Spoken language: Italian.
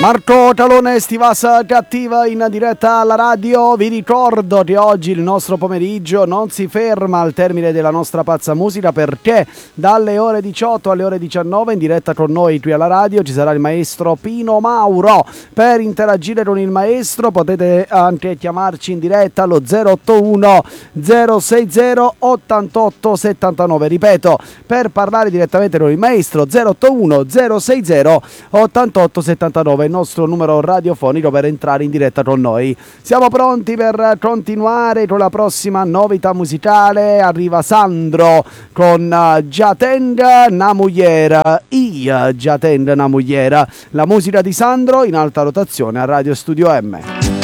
Marco Talone Stivas cattiva in diretta alla radio. Vi ricordo che oggi il nostro pomeriggio non si ferma al termine della nostra pazza musica, perché dalle ore 18 alle ore 19 in diretta con noi qui alla radio ci sarà il maestro Pino Mauro. Per interagire con il maestro potete anche chiamarci in diretta allo 081 060 88 79. Ripeto, per parlare direttamente con il maestro 081 060 88 79, il nostro numero radiofonico per entrare in diretta con noi. Siamo pronti per continuare con la prossima novità musicale. Arriva Sandro con Già tenga na mugliera, Ia già tenga na mugliera. La musica di Sandro in alta rotazione a Radio Studio M.